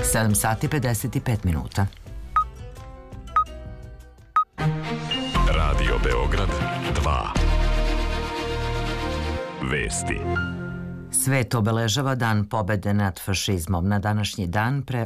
7 sati 55 minuta. Radio Beograd 2. Vesti. Svet obeležava Dan pobede nad fašizmom. Na današnji dan pre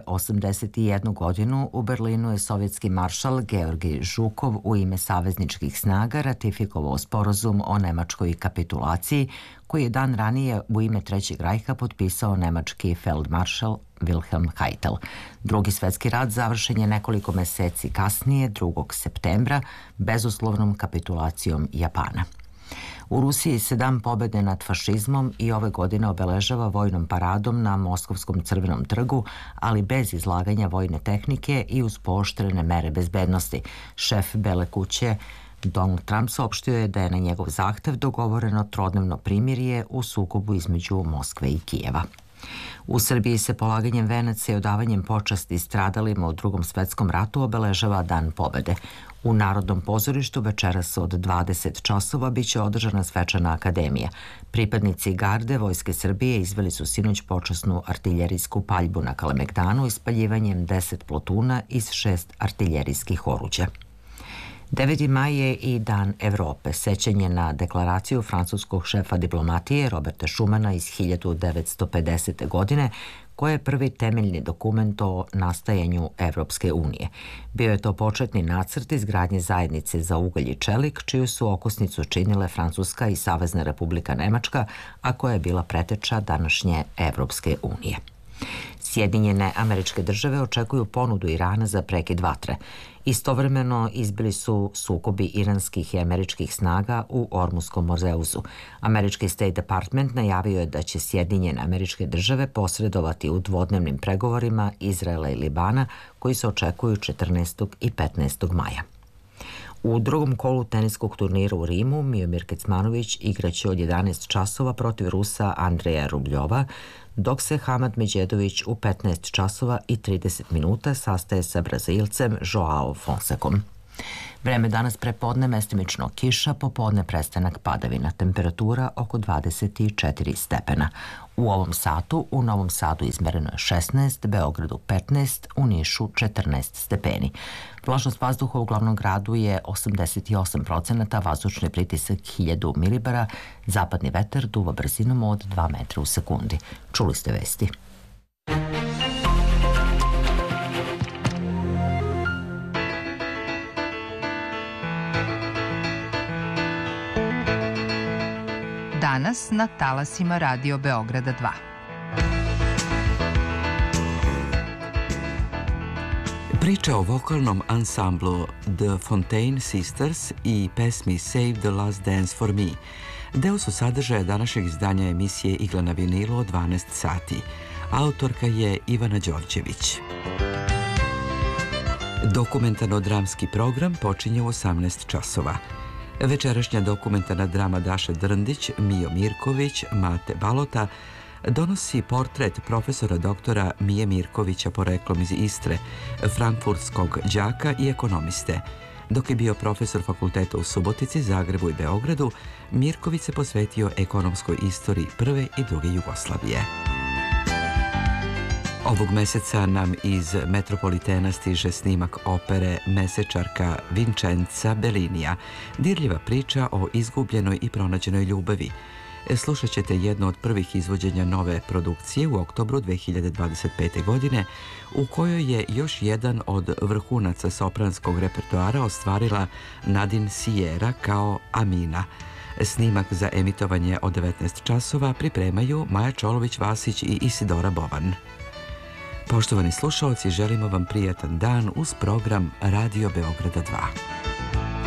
81 godinu u Berlinu je sovjetski maršal Georgij Žukov u ime savezničkih snaga ratifikovao sporazum o nemačkoj kapitulaciji, koji je dan ranije u ime Trećeg rajha potpisao nemački feldmaršal Wilhelm Keitel. Drugi svetski rat završen je nekoliko meseci kasnije, 2. septembra, bezuslovnom kapitulacijom Japana. U Rusiji se Dan pobede nad fašizmom i ove godine obeležava vojnom paradom na Moskovskom crvenom trgu, ali bez izlaganja vojne tehnike i uz pooštrene mere bezbednosti. Šef Bele kuće Donald Trump saopštio je da je na njegov zahtev dogovoreno trodnevno primirje u sukobu između Moskve i Kijeva. U Srbiji se polaganjem venaca i odavanjem počasti stradalima u Drugom svetskom ratu obeležava Dan pobede. U Narodnom pozorištu večeras od 20 časova biće održana svečana akademija. Pripadnici garde Vojske Srbije izveli su sinoć počasnu artiljerijsku paljbu na Kalemegdanu ispaljivanjem 10 plotuna iz 6 artiljerijskih oruđa. 9. maj je i Dan Evrope, sećanje na deklaraciju francuskog šefa diplomatije Roberta Schumana iz 1950. godine, koja je prvi temeljni dokument o nastajanju Evropske unije. Bio je to početni nacrt izgradnje zajednice za ugalj i čelik, čiju su okosnicu činile Francuska i Savezna Republika Nemačka, a koja je bila preteča današnje Evropske unije. Sjedinjene Američke Države očekuju ponudu Irana za prekid vatre. Istovremeno izbili su sukobi iranskih i američkih snaga u Ormuskom moreuzu. Američki State Department najavio je da će Sjedinjene Američke Države posredovati u dvodnevnim pregovorima Izraela i Libana, koji se očekuju 14. i 15. maja. U drugom kolu teniskog turnira u Rimu Miomir Kecmanović igraće od 11 časova protiv Rusa Andreja Rubljova, dok se Hamad Međedović u 15 časova i 30 minuta sastaje sa Brazilcem Joao Fonsekom. Vreme danas prepodne mestimično kiša, popodne prestanak padavina, temperatura oko 24 stepena. U ovom satu u Novom Sadu izmereno je 16, Beogradu 15, u Nišu 14 stepeni. Vlažnost vazduha u glavnom gradu je 88%, vazdušni pritisak 1000 milibara, zapadni vetar duva brzinom od 2 metra u sekundi. Čuli ste vesti. Danas na talasima Radio Beograda 2. Priča o vokalnom ansamblu The Fontaine Sisters i pesmi Save the Last Dance for Me deo su sadržaja današnjeg izdanja emisije Igla na vinilu od 12 sati. Autorka je Ivana Đorđević. Dokumentarno-dramski program počinje u 18 časova. Večerašnja dokumentarna drama Daše Drndić, Mijo Mirković, Mate Balota donosi portret profesora doktora Mije Mirkovića poreklom iz Istre, frankfurtskog đaka i ekonomiste. Dok je bio profesor fakulteta u Subotici, Zagrebu i Beogradu, Mirković se posvetio ekonomskoj istoriji prve i druge Jugoslavije. Ovog meseca nam iz Metropolitena stiže snimak opere Mesečarka Vincenza Bellinija, dirljiva priča o izgubljenoj i pronađenoj ljubavi. Slušat ćete jedno od prvih izvođenja nove produkcije u oktobru 2025. godine, u kojoj je još jedan od vrhunaca sopranskog repertoara ostvarila Nadine Sierra kao Amina. Snimak za emitovanje od 19 časova pripremaju Maja Čolović-Vasić i Isidora Bovan. Poštovani slušaoci, želimo vam prijatan dan uz program Radio Beograda 2.